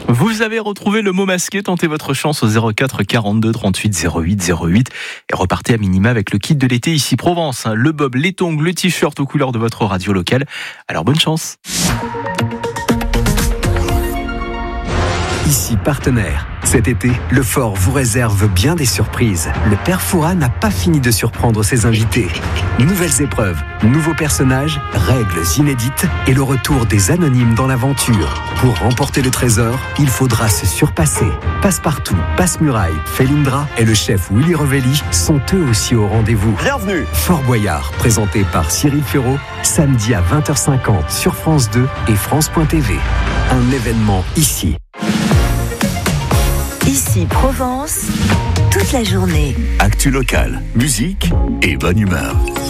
Vous avez retrouvé le mot masqué, tentez votre chance au 04 42 38 08 08 et repartez à minima avec le kit de l'été ici Provence. Le bob, les tongs, le t-shirt aux couleurs de votre radio locale. Alors bonne chance. Ici Partenaire. Cet été, le Fort vous réserve bien des surprises. Le père Fouras n'a pas fini de surprendre ses invités. Nouvelles épreuves, nouveaux personnages, règles inédites et le retour des anonymes dans l'aventure. Pour remporter le trésor, il faudra se surpasser. Passepartout, Passe-Muraille, Felindra et le chef Willy Revelli sont eux aussi au rendez-vous. Bienvenue. Fort Boyard, présenté par Cyril Ferraud, samedi à 20h50 sur France 2 et France.tv. Un événement ici. Ici Provence, toute la journée. Actu locale, musique et bonne humeur.